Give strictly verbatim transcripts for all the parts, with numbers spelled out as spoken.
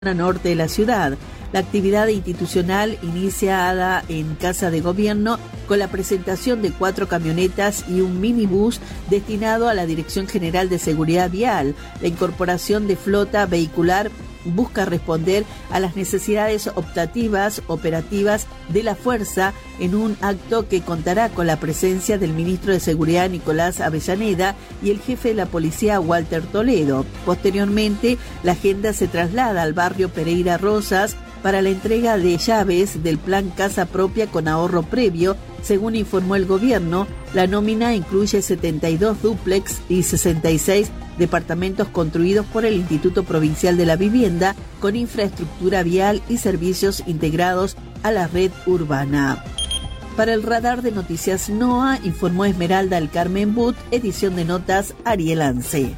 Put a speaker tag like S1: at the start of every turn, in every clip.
S1: norte de la ciudad. La actividad institucional iniciada en Casa de Gobierno con la presentación de cuatro camionetas y un minibús destinado a la Dirección General de Seguridad Vial. La incorporación de flota vehicular busca responder a las necesidades optativas, operativas de la fuerza en un acto que contará con la presencia del ministro de Seguridad Nicolás Avellaneda y el jefe de la policía Walter Toledo. Posteriormente, la agenda se traslada al barrio Pereira Rosas para la entrega de llaves del plan Casa Propia con ahorro previo. Según informó el gobierno, la nómina incluye setenta y dos dúplex y sesenta y seis departamentos construidos por el Instituto Provincial de la Vivienda con infraestructura vial y servicios integrados a la red urbana. Para el radar de noticias NOA, informó Esmeralda El Carmen But, edición de notas Ariel Anse.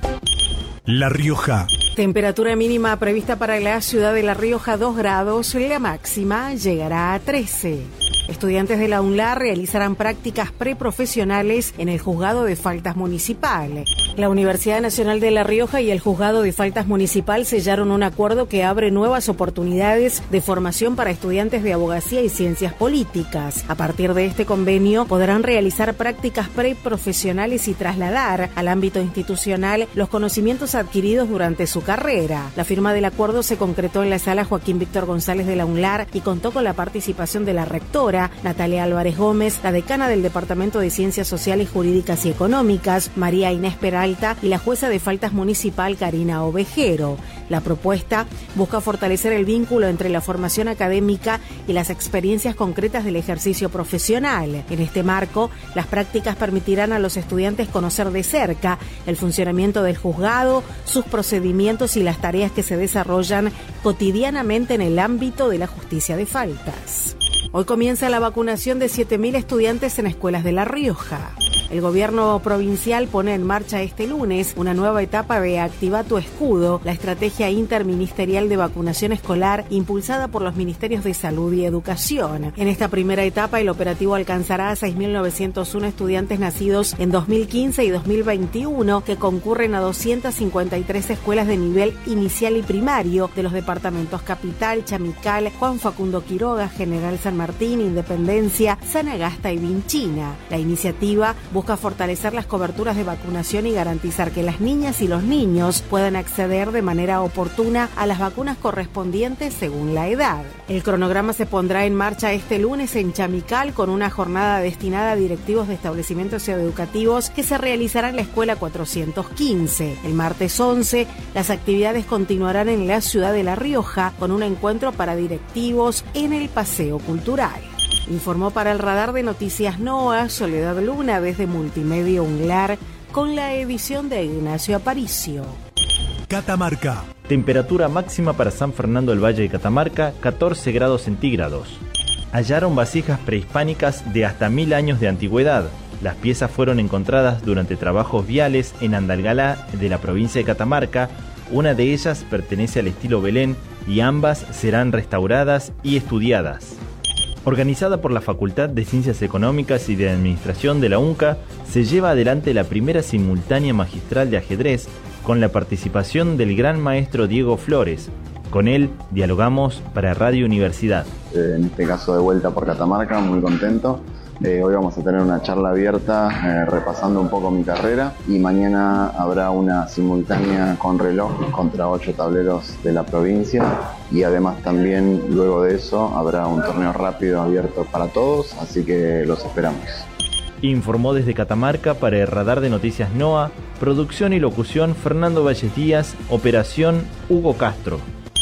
S2: La Rioja.
S3: Temperatura mínima prevista para la ciudad de La Rioja dos grados, la máxima llegará a trece. Estudiantes de la UNLAR realizarán prácticas preprofesionales en el Juzgado de Faltas Municipal. La Universidad Nacional de La Rioja y el Juzgado de Faltas Municipal sellaron un acuerdo que abre nuevas oportunidades de formación para estudiantes de abogacía y ciencias políticas. A partir de este convenio podrán realizar prácticas preprofesionales y trasladar al ámbito institucional los conocimientos adquiridos durante su carrera. La firma del acuerdo se concretó en la sala Joaquín Víctor González de la UNLAR y contó con la participación de la rectora Natalia Álvarez Gómez, la decana del Departamento de Ciencias Sociales, Jurídicas y Económicas, María Inés Peralta, y la jueza de faltas municipal, Karina Ovejero. La propuesta busca fortalecer el vínculo entre la formación académica y las experiencias concretas del ejercicio profesional. En este marco, las prácticas permitirán a los estudiantes conocer de cerca el funcionamiento del juzgado, sus procedimientos y las tareas que se desarrollan cotidianamente en el ámbito de la justicia de faltas. Hoy comienza la vacunación de siete mil estudiantes en escuelas de La Rioja. El gobierno provincial pone en marcha este lunes una nueva etapa de Activa tu Escudo, la estrategia interministerial de vacunación escolar impulsada por los Ministerios de Salud y Educación. En esta primera etapa, el operativo alcanzará a seis mil novecientos uno estudiantes nacidos en dos mil quince y dos mil veintiuno que concurren a doscientas cincuenta y tres escuelas de nivel inicial y primario de los departamentos Capital, Chamical, Juan Facundo Quiroga, General San Martín, Independencia, Sanagasta y Vinchina. La iniciativa busca fortalecer las coberturas de vacunación y garantizar que las niñas y los niños puedan acceder de manera oportuna a las vacunas correspondientes según la edad. El cronograma se pondrá en marcha este lunes en Chamical con una jornada destinada a directivos de establecimientos educativos que se realizará en la Escuela cuatrocientos quince. El martes once, las actividades continuarán en la ciudad de La Rioja con un encuentro para directivos en el Paseo Cultural. Informó para el radar de noticias NOA Soledad Luna desde Multimedia UNLAR con la edición de Ignacio Aparicio.
S2: Catamarca.
S4: Temperatura máxima para San Fernando del Valle de Catamarca, catorce grados centígrados. Hallaron vasijas prehispánicas de hasta mil años de antigüedad. Las piezas fueron encontradas durante trabajos viales en Andalgalá de la provincia de Catamarca. Una de ellas pertenece al estilo Belén y ambas serán restauradas y estudiadas. Organizada por la Facultad de Ciencias Económicas y de Administración de la UNCA, se lleva adelante la primera simultánea magistral de ajedrez con la participación del gran maestro Diego Flores. Con él dialogamos para Radio Universidad.
S5: Eh, en este caso de vuelta por Catamarca, muy contento. Eh, hoy vamos a tener una charla abierta eh, repasando un poco mi carrera y mañana habrá una simultánea con reloj contra ocho tableros de la provincia y además también luego de eso habrá un torneo rápido abierto para todos, así que los esperamos.
S4: Informó desde Catamarca para el radar de noticias NOA, producción y locución Fernando Valles Díaz, operación Hugo Castro.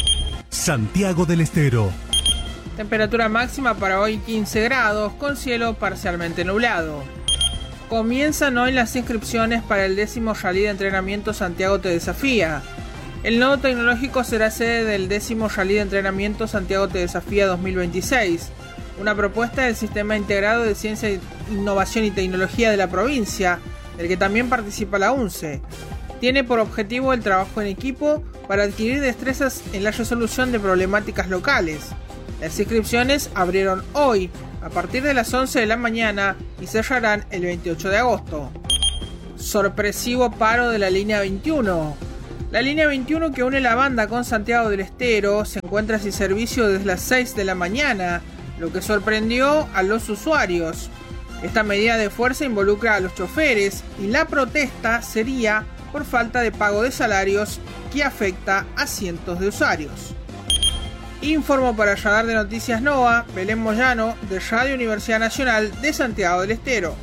S2: Santiago del Estero.
S6: Temperatura máxima para hoy quince grados, con cielo parcialmente nublado. Comienzan hoy las inscripciones para el décimo Rally de Entrenamiento Santiago Te Desafía. El nodo tecnológico será sede del décimo Rally de Entrenamiento Santiago Te Desafía dos mil veintiséis, una propuesta del Sistema Integrado de Ciencia, Innovación y Tecnología de la provincia, del que también participa la UNCE. Tiene por objetivo el trabajo en equipo para adquirir destrezas en la resolución de problemáticas locales. Las inscripciones abrieron hoy a partir de las once de la mañana y cerrarán el veintiocho de agosto. Sorpresivo paro de la línea veintiuno. La línea veintiuno que une la banda con Santiago del Estero se encuentra sin servicio desde las seis de la mañana, lo que sorprendió a los usuarios. Esta medida de fuerza involucra a los choferes y la protesta sería por falta de pago de salarios que afecta a cientos de usuarios. Informó para Radar de Noticias NOA, Belén Moyano, de Radio Universidad Nacional de Santiago del Estero.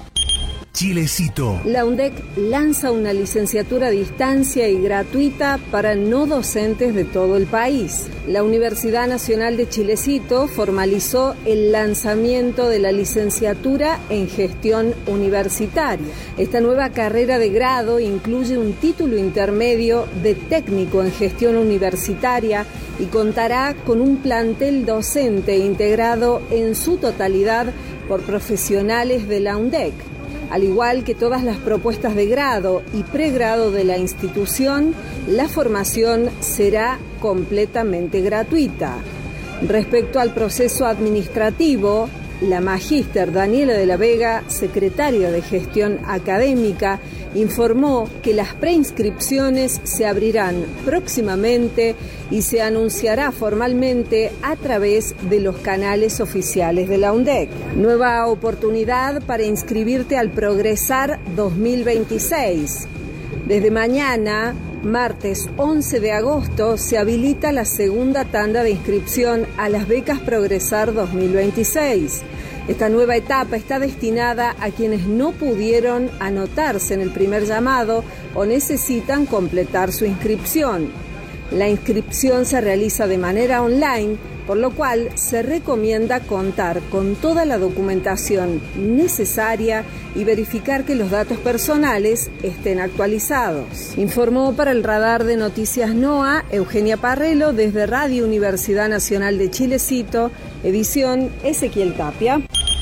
S2: Chilecito.
S7: La UNDEC lanza una licenciatura a distancia y gratuita para no docentes de todo el país. La Universidad Nacional de Chilecito formalizó el lanzamiento de la licenciatura en gestión universitaria. Esta nueva carrera de grado incluye un título intermedio de técnico en gestión universitaria y contará con un plantel docente integrado en su totalidad por profesionales de la UNDEC. Al igual que todas las propuestas de grado y pregrado de la institución, la formación será completamente gratuita. Respecto al proceso administrativo, la magíster Daniela de la Vega, secretaria de Gestión Académica, informó que las preinscripciones se abrirán próximamente y se anunciará formalmente a través de los canales oficiales de la UNDEC. Nueva oportunidad para inscribirte al Progresar dos mil veintiséis. Desde mañana, martes once de agosto, se habilita la segunda tanda de inscripción a las becas Progresar dos mil veintiséis. Esta nueva etapa está destinada a quienes no pudieron anotarse en el primer llamado o necesitan completar su inscripción. La inscripción se realiza de manera online, por lo cual se recomienda contar con toda la documentación necesaria y verificar que los datos personales estén actualizados. Informó para el Radar de Noticias NOA Eugenia Parrelo desde Radio Universidad Nacional de Chilecito, edición Ezequiel Tapia.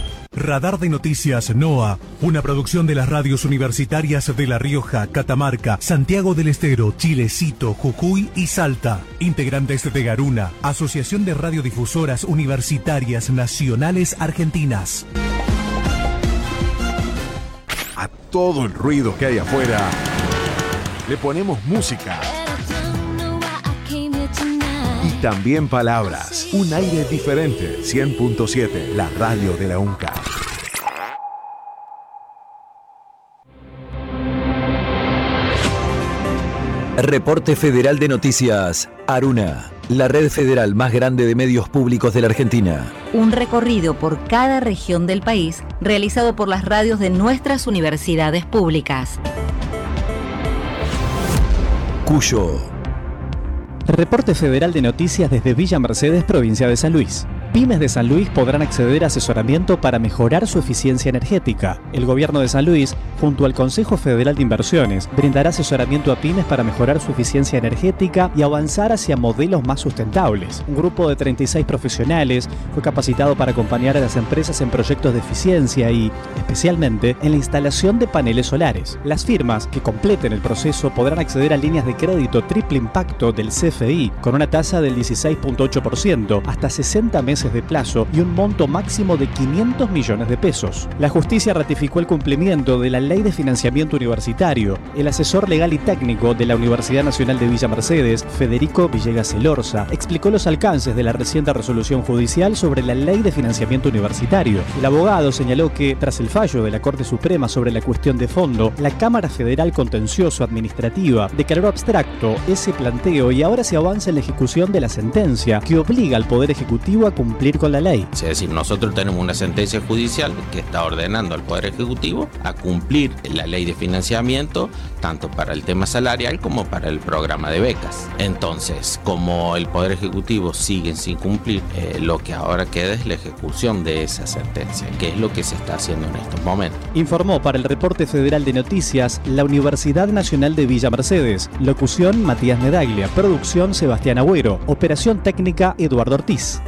S2: Radar de Noticias NOA, una producción de las radios universitarias de La Rioja, Catamarca, Santiago del Estero, Chilecito, Jujuy y Salta. Integrantes de Garuna, Asociación de Radiodifusoras Universitarias Nacionales Argentinas.
S8: A todo el ruido que hay afuera, le ponemos música. Y también palabras. Un aire diferente. cien punto siete, la radio de la UNCA.
S9: Reporte Federal de Noticias. Aruna, la red federal más grande de medios públicos de la Argentina.
S10: Un recorrido por cada región del país realizado por las radios de nuestras universidades públicas.
S9: Cuyo.
S11: Reporte Federal de Noticias desde Villa Mercedes, provincia de San Luis. Pymes de San Luis podrán acceder a asesoramiento para mejorar su eficiencia energética. El gobierno de San Luis, junto al Consejo Federal de Inversiones, brindará asesoramiento a pymes para mejorar su eficiencia energética y avanzar hacia modelos más sustentables. Un grupo de treinta y seis profesionales fue capacitado para acompañar a las empresas en proyectos de eficiencia y, especialmente, en la instalación de paneles solares. Las firmas que completen el proceso podrán acceder a líneas de crédito triple impacto del C F I con una tasa del dieciséis punto ocho por ciento hasta sesenta meses de plazo y un monto máximo de quinientos millones de pesos. La justicia ratificó el cumplimiento de la Ley de Financiamiento Universitario. El asesor legal y técnico de la Universidad Nacional de Villa Mercedes, Federico Villegas Elorza, explicó los alcances de la reciente resolución judicial sobre la Ley de Financiamiento Universitario. El abogado señaló que, tras el fallo de la Corte Suprema sobre la cuestión de fondo, la Cámara Federal Contencioso Administrativa declaró abstracto ese planteo y ahora se avanza en la ejecución de la sentencia que obliga al Poder Ejecutivo a cumplir con la ley.
S12: Es decir, nosotros tenemos una sentencia judicial que está ordenando al Poder Ejecutivo a cumplir la ley de financiamiento, tanto para el tema salarial como para el programa de becas. Entonces, como el Poder Ejecutivo sigue sin cumplir, eh, lo que ahora queda es la ejecución de esa sentencia, que es lo que se está haciendo en estos momentos.
S11: Informó para el Reporte Federal de Noticias la Universidad Nacional de Villa Mercedes. Locución Matías Medaglia. Producción Sebastián Agüero. Operación técnica Eduardo Ortiz.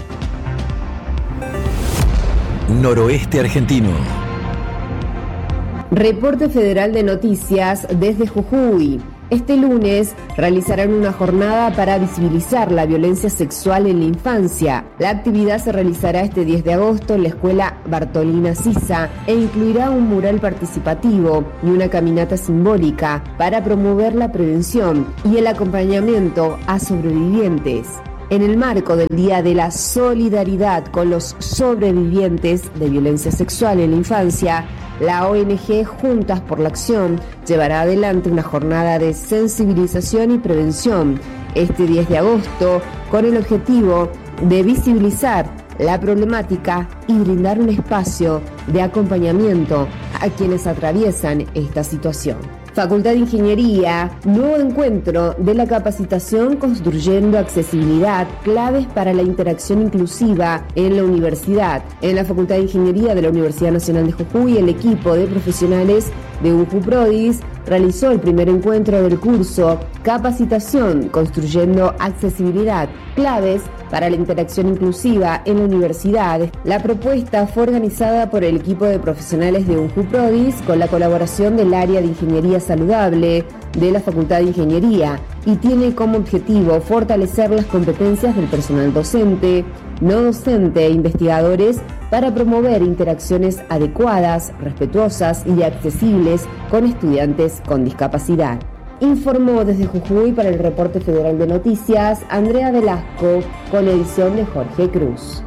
S9: Noroeste argentino.
S13: Reporte Federal de Noticias desde Jujuy. Este lunes realizarán una jornada para visibilizar la violencia sexual en la infancia. La actividad se realizará este diez de agosto en la Escuela Bartolina Sisa e incluirá un mural participativo y una caminata simbólica para promover la prevención y el acompañamiento a sobrevivientes. En el marco del Día de la Solidaridad con los sobrevivientes de violencia sexual en la infancia, la O N G Juntas por la Acción llevará adelante una jornada de sensibilización y prevención este diez de agosto con el objetivo de visibilizar la problemática y brindar un espacio de acompañamiento a quienes atraviesan esta situación. Facultad de Ingeniería, nuevo encuentro de la capacitación construyendo accesibilidad, claves para la interacción inclusiva en la universidad. En la Facultad de Ingeniería de la Universidad Nacional de Jujuy, el equipo de profesionales de UNJUPRODIS realizó el primer encuentro del curso Capacitación construyendo accesibilidad, claves para la interacción inclusiva en la universidad. La propuesta fue organizada por el equipo de profesionales de UNJUPRODIS con la colaboración del área de Ingeniería Saludable de la Facultad de Ingeniería y tiene como objetivo fortalecer las competencias del personal docente, no docente e investigadores para promover interacciones adecuadas, respetuosas y accesibles con estudiantes con discapacidad. Informó desde Jujuy para el Reporte Federal de Noticias Andrea Velasco con edición de Jorge Cruz.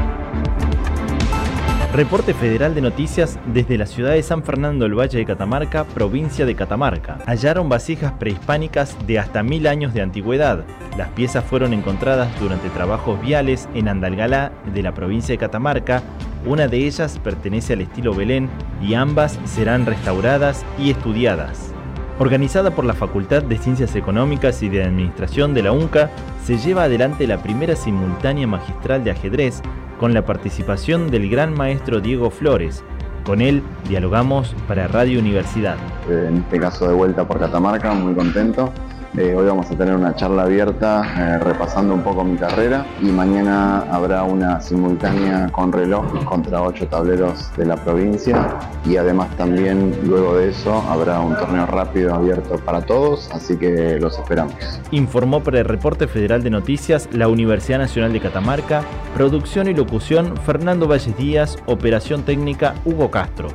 S4: Reporte Federal de Noticias desde la ciudad de San Fernando del Valle de Catamarca, provincia de Catamarca. Hallaron vasijas prehispánicas de hasta mil años de antigüedad. Las piezas fueron encontradas durante trabajos viales en Andalgalá de la provincia de Catamarca. Una de ellas pertenece al estilo Belén y ambas serán restauradas y estudiadas. Organizada por la Facultad de Ciencias Económicas y de Administración de la UNCA, se lleva adelante la primera simultánea magistral de ajedrez con la participación del gran maestro Diego Flores. Con él dialogamos para Radio Universidad.
S5: En este caso de vuelta por Catamarca, muy contento. Eh, hoy vamos a tener una charla abierta eh, repasando un poco mi carrera y mañana habrá una simultánea con reloj contra ocho tableros de la provincia y además también luego de eso habrá un torneo rápido abierto para todos, así que los esperamos.
S4: Informó para el Reporte Federal de Noticias la Universidad Nacional de Catamarca, producción y locución Fernando Valles Díaz, operación técnica Hugo Castro.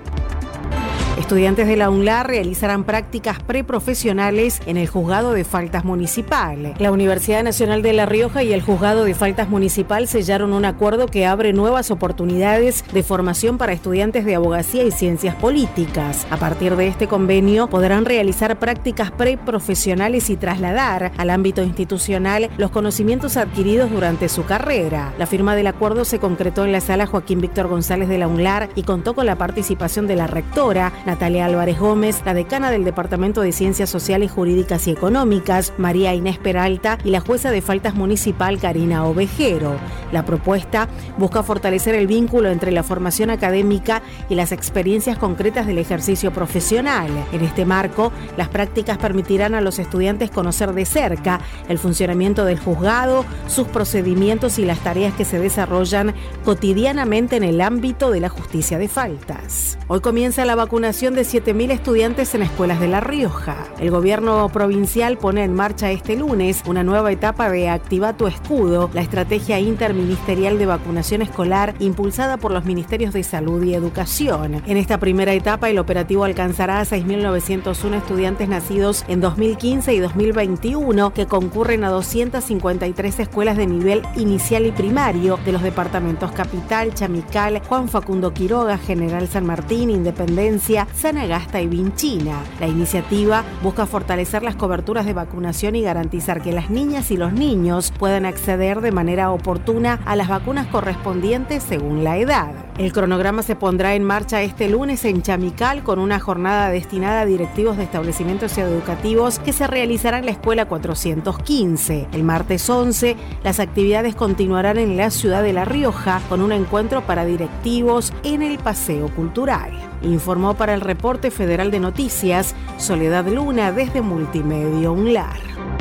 S3: Estudiantes de la UNLAR realizarán prácticas preprofesionales en el Juzgado de Faltas Municipal. La Universidad Nacional de La Rioja y el Juzgado de Faltas Municipal sellaron un acuerdo que abre nuevas oportunidades de formación para estudiantes de abogacía y ciencias políticas. A partir de este convenio podrán realizar prácticas preprofesionales y trasladar al ámbito institucional los conocimientos adquiridos durante su carrera. La firma del acuerdo se concretó en la sala Joaquín Víctor González de la UNLAR y contó con la participación de la rectora, Natalia Álvarez Gómez, la decana del Departamento de Ciencias Sociales, Jurídicas y Económicas, María Inés Peralta, y la jueza de faltas municipal, Karina Ovejero. La propuesta busca fortalecer el vínculo entre la formación académica y las experiencias concretas del ejercicio profesional. En este marco, las prácticas permitirán a los estudiantes conocer de cerca el funcionamiento del juzgado, sus procedimientos y las tareas que se desarrollan cotidianamente en el ámbito de la justicia de faltas. Hoy comienza la vacunación de siete mil estudiantes en escuelas de La Rioja. El gobierno provincial pone en marcha este lunes una nueva etapa de Activa tu Escudo, la estrategia interministerial de vacunación escolar impulsada por los ministerios de Salud y Educación. En esta primera etapa, el operativo alcanzará a seis mil novecientos uno estudiantes nacidos en dos mil quince y dos mil veintiuno que concurren a doscientas cincuenta y tres escuelas de nivel inicial y primario de los departamentos Capital, Chamical, Juan Facundo Quiroga, General San Martín, Independencia, Sanagasta y Vinchina. La iniciativa busca fortalecer las coberturas de vacunación y garantizar que las niñas y los niños puedan acceder de manera oportuna a las vacunas correspondientes según la edad. El cronograma se pondrá en marcha este lunes en Chamical con una jornada destinada a directivos de establecimientos educativos que se realizará en la Escuela cuatrocientos quince. El martes once, las actividades continuarán en la ciudad de La Rioja con un encuentro para directivos en el Paseo Cultural. Informó para el Reporte Federal de Noticias Soledad Luna desde Multimedia UNLAR.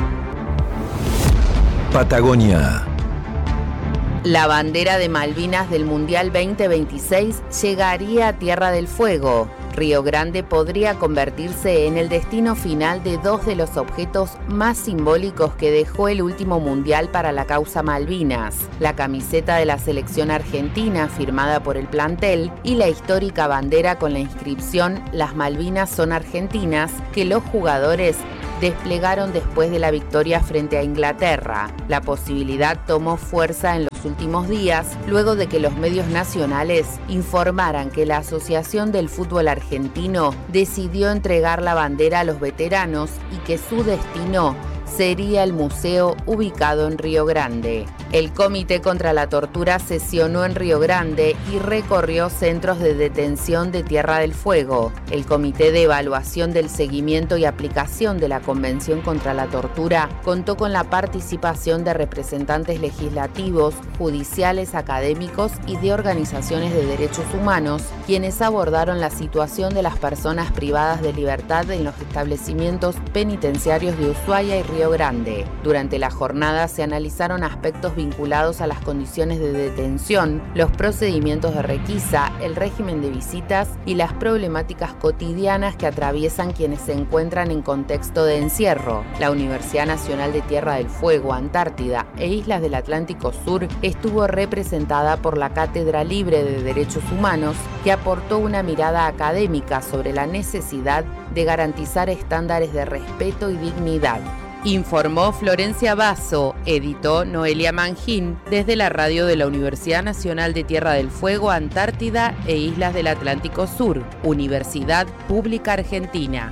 S9: Patagonia.
S14: La bandera de Malvinas del Mundial veinte veintiséis llegaría a Tierra del Fuego. Río Grande podría convertirse en el destino final de dos de los objetos más simbólicos que dejó el último mundial para la causa Malvinas: la camiseta de la selección argentina firmada por el plantel y la histórica bandera con la inscripción "Las Malvinas son argentinas", que los jugadores desplegaron después de la victoria frente a Inglaterra. La posibilidad tomó fuerza en los últimos días, luego de que los medios nacionales informaran que la Asociación del Fútbol Argentino decidió entregar la bandera a los veteranos y que su destino sería el museo ubicado en Río Grande. El Comité contra la Tortura sesionó en Río Grande y recorrió centros de detención de Tierra del Fuego. El Comité de Evaluación del Seguimiento y Aplicación de la Convención contra la Tortura contó con la participación de representantes legislativos, judiciales, académicos y de organizaciones de derechos humanos, quienes abordaron la situación de las personas privadas de libertad en los establecimientos penitenciarios de Ushuaia y Río Grande. Durante la jornada se analizaron aspectos vinculados a las condiciones de detención, los procedimientos de requisa, el régimen de visitas y las problemáticas cotidianas que atraviesan quienes se encuentran en contexto de encierro. La Universidad Nacional de Tierra del Fuego, Antártida e Islas del Atlántico Sur estuvo representada por la Cátedra Libre de Derechos Humanos, que aportó una mirada académica sobre la necesidad de garantizar estándares de respeto y dignidad. Informó Florencia Basso, editó Noelia Mangín, desde la radio de la Universidad Nacional de Tierra del Fuego, Antártida e Islas del Atlántico Sur, Universidad Pública Argentina.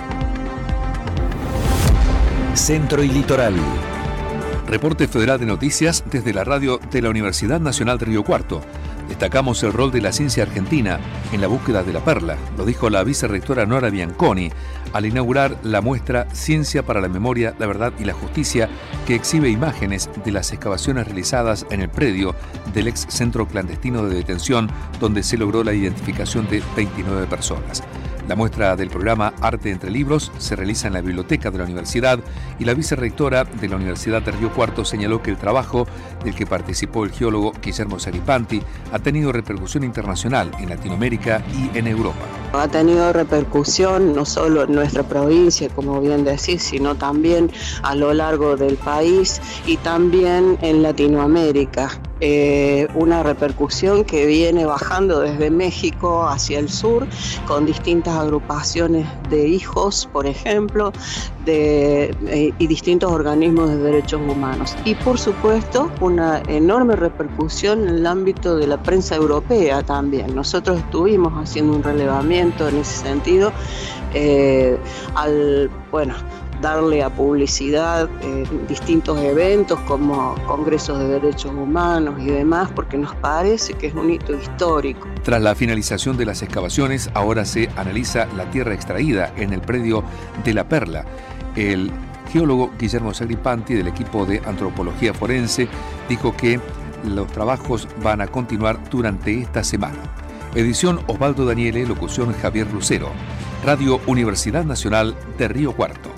S9: Centro y Litoral.
S15: Reporte Federal de Noticias desde la radio de la Universidad Nacional de Río Cuarto. Destacamos el rol de la ciencia argentina en la búsqueda de la perla, lo dijo la vicerrectora Nora Bianconi al inaugurar la muestra Ciencia para la Memoria, la Verdad y la Justicia, que exhibe imágenes de las excavaciones realizadas en el predio del ex centro clandestino de detención, donde se logró la identificación de veintinueve personas. La muestra del programa Arte entre Libros se realiza en la biblioteca de la universidad y la vicerrectora de la Universidad de Río Cuarto señaló que el trabajo del que participó el geólogo Guillermo Sagripanti ha tenido repercusión internacional en Latinoamérica y en Europa.
S16: Ha tenido repercusión no solo en nuestra provincia, como bien decís, sino también a lo largo del país y también en Latinoamérica. Eh, una repercusión que viene bajando desde México hacia el sur, con distintas agrupaciones de hijos, por ejemplo, de, eh, y distintos organismos de derechos humanos. Y por supuesto, una enorme repercusión en el ámbito de la prensa europea también. Nosotros estuvimos haciendo un relevamiento en ese sentido, eh, al, bueno, darle a publicidad eh, distintos eventos como congresos de derechos humanos y demás, porque nos parece que es un hito histórico.
S15: Tras la finalización de las excavaciones, ahora se analiza la tierra extraída en el predio de La Perla. El geólogo Guillermo Sagripanti, del equipo de antropología forense, dijo que los trabajos van a continuar durante esta semana. Edición Osvaldo Daniele, locución Javier Lucero. Radio Universidad Nacional de Río Cuarto.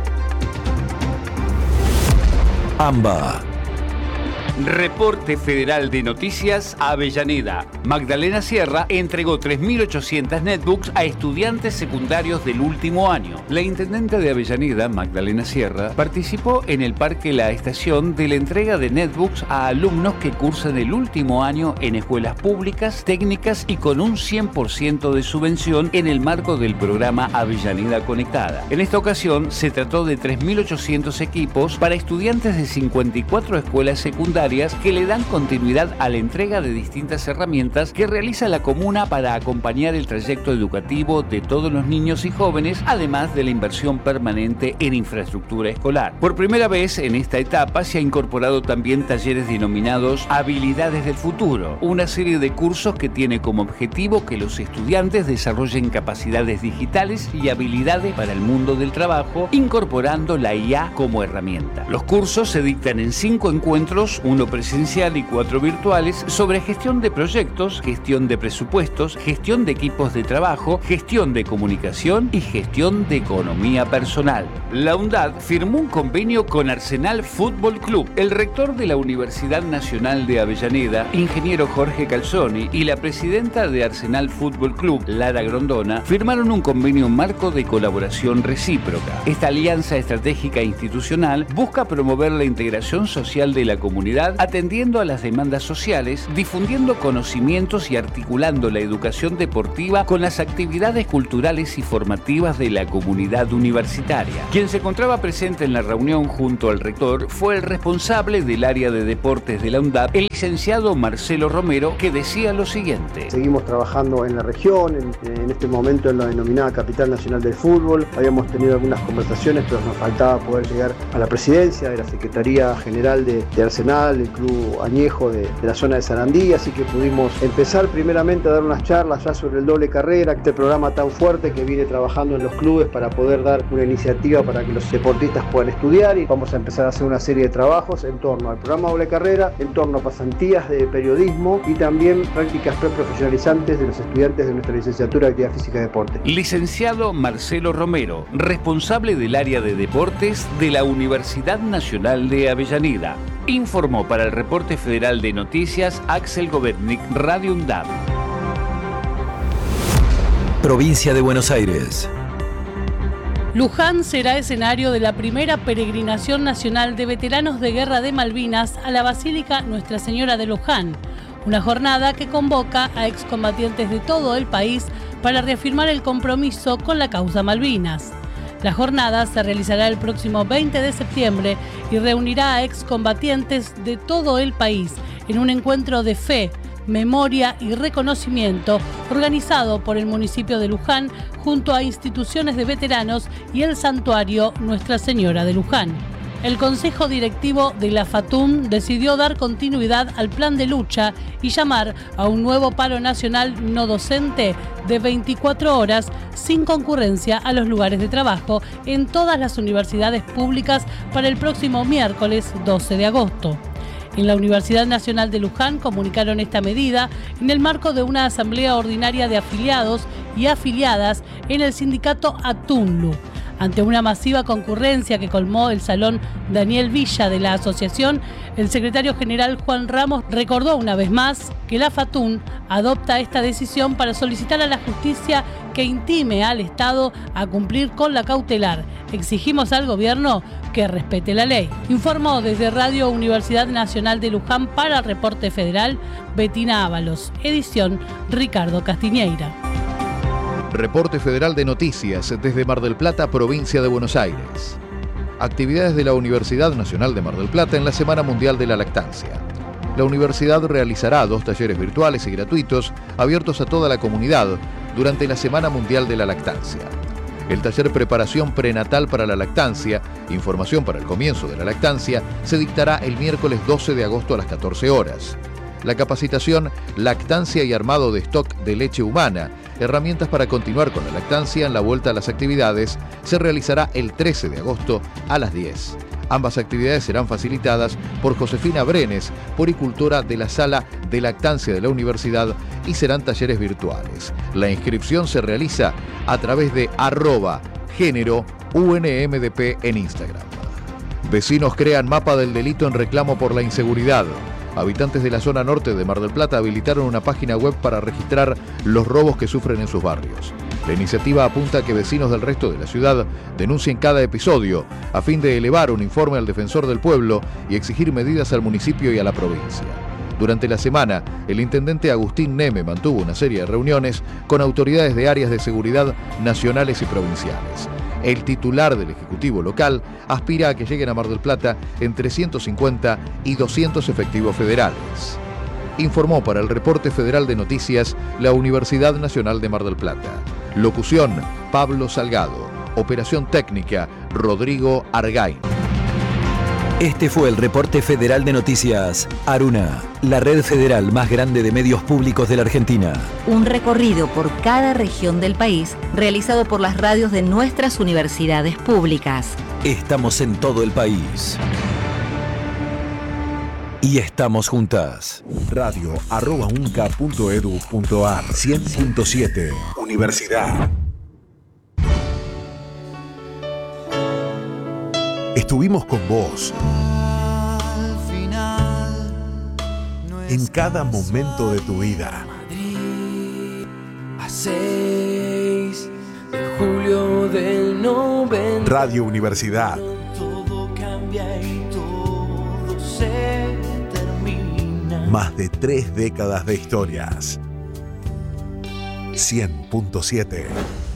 S9: AMBA.
S17: Reporte Federal de Noticias Avellaneda. Magdalena Sierra entregó tres mil ochocientas netbooks a estudiantes secundarios del último año. La intendente de Avellaneda, Magdalena Sierra, participó en el Parque La Estación de la entrega de netbooks a alumnos que cursan el último año en escuelas públicas, técnicas y con un cien por ciento de subvención en el marco del programa Avellaneda Conectada. En esta ocasión se trató de tres mil ochocientos equipos para estudiantes de cincuenta y cuatro escuelas secundarias que le dan continuidad a la entrega de distintas herramientas que realiza la comuna para acompañar el trayecto educativo de todos los niños y jóvenes, además de la inversión permanente en infraestructura escolar. Por primera vez en esta etapa se ha incorporado también talleres denominados Habilidades del Futuro, una serie de cursos que tiene como objetivo que los estudiantes desarrollen capacidades digitales y habilidades para el mundo del trabajo, incorporando la I A como herramienta. Los cursos se dictan en cinco encuentros, un uno presencial y cuatro virtuales, sobre gestión de proyectos, gestión de presupuestos, gestión de equipos de trabajo, gestión de comunicación y gestión de economía personal. La UNDAD firmó un convenio con Arsenal Fútbol Club. El rector de la Universidad Nacional de Avellaneda, ingeniero Jorge Calzoni, y la presidenta de Arsenal Fútbol Club, Lara Grondona, firmaron un convenio marco de colaboración recíproca. Esta alianza estratégica institucional busca promover la integración social de la comunidad, atendiendo a las demandas sociales, difundiendo conocimientos y articulando la educación deportiva con las actividades culturales y formativas de la comunidad universitaria. Quien se encontraba presente en la reunión junto al rector fue el responsable del área de deportes de la UNDAD, el licenciado Marcelo Romero, que decía lo siguiente.
S18: Seguimos trabajando en la región, en, en este momento en la denominada Capital Nacional del Fútbol. Habíamos tenido algunas conversaciones, pero nos faltaba poder llegar a la presidencia de la Secretaría General de, de Arsenal, el club añejo de, de la zona de Sarandí, así que pudimos empezar primeramente a dar unas charlas ya sobre el doble carrera, este programa tan fuerte que viene trabajando en los clubes para poder dar una iniciativa para que los deportistas puedan estudiar, y vamos a empezar a hacer una serie de trabajos en torno al programa doble carrera, en torno a pasantías de periodismo y también prácticas preprofesionalizantes de los estudiantes de nuestra licenciatura de Actividad Física y Deporte.
S17: Licenciado Marcelo Romero, responsable del área de deportes de la Universidad Nacional de Avellaneda, informó para el Reporte Federal de Noticias Axel Govetnik, Radio UNDAD.
S9: Provincia de Buenos Aires.
S19: Luján será escenario de la primera peregrinación nacional de veteranos de guerra de Malvinas a la Basílica Nuestra Señora de Luján, una jornada que convoca a excombatientes de todo el país para reafirmar el compromiso con la causa Malvinas. La jornada se realizará el próximo veinte de septiembre y reunirá a excombatientes de todo el país en un encuentro de fe, memoria y reconocimiento organizado por el municipio de Luján junto a instituciones de veteranos y el santuario Nuestra Señora de Luján. El Consejo Directivo de la FATUM decidió dar continuidad al plan de lucha y llamar a un nuevo paro nacional no docente de veinticuatro horas sin concurrencia a los lugares de trabajo en todas las universidades públicas para el próximo miércoles doce de agosto. En la Universidad Nacional de Luján comunicaron esta medida en el marco de una asamblea ordinaria de afiliados y afiliadas en el sindicato ATUNLU. Ante una masiva concurrencia que colmó el salón Daniel Villa de la asociación, el secretario general Juan Ramos recordó una vez más que la FATUN adopta esta decisión para solicitar a la justicia que intime al Estado a cumplir con la cautelar. Exigimos al gobierno que respete la ley. Informó desde Radio Universidad Nacional de Luján para el Reporte Federal Betina Ábalos, edición Ricardo Castiñeira.
S20: Reporte Federal de Noticias desde Mar del Plata, provincia de Buenos Aires. Actividades de la Universidad Nacional de Mar del Plata en la Semana Mundial de la Lactancia. La universidad realizará dos talleres virtuales y gratuitos abiertos a toda la comunidad durante la Semana Mundial de la Lactancia. El taller Preparación Prenatal para la Lactancia, Información para el Comienzo de la Lactancia, se dictará el miércoles doce de agosto a las catorce horas. La capacitación Lactancia y Armado de Stock de Leche Humana, herramientas para continuar con la lactancia en la vuelta a las actividades, se realizará el trece de agosto a las diez. Ambas actividades serán facilitadas por Josefina Brenes, poricultora de la Sala de Lactancia de la Universidad, y serán talleres virtuales. La inscripción se realiza a través de arroba género U N M D P en Instagram. Vecinos crean mapa del delito en reclamo por la inseguridad. Habitantes de la zona norte de Mar del Plata habilitaron una página web para registrar los robos que sufren en sus barrios. La iniciativa apunta a que vecinos del resto de la ciudad denuncien cada episodio a fin de elevar un informe al defensor del pueblo y exigir medidas al municipio y a la provincia. Durante la semana, el intendente Agustín Neme mantuvo una serie de reuniones con autoridades de áreas de seguridad nacionales y provinciales. El titular del Ejecutivo local aspira a que lleguen a Mar del Plata entre ciento cincuenta y doscientos efectivos federales. Informó para el Reporte Federal de Noticias la Universidad Nacional de Mar del Plata. Locución: Pablo Salgado. Operación técnica: Rodrigo Argain.
S9: Este fue el Reporte Federal de Noticias Aruna, la red federal más grande de medios públicos de la Argentina.
S10: Un recorrido por cada región del país realizado por las radios de nuestras universidades públicas.
S9: Estamos en todo el país. y estamos juntas.
S8: Radio arroba unca punto edu punto ar. cien punto siete Universidad. Estuvimos con vos en cada momento de tu vida.
S21: A seis de julio del noventa.
S8: Radio Universidad.
S21: Todo cambia y todo se termina.
S8: Más de tres décadas de historias. cien punto siete